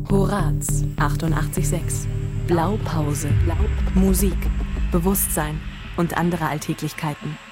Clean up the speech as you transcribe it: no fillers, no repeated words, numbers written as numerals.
Horaz 88.6. Blaupause. Musik, Bewusstsein und andere Alltäglichkeiten.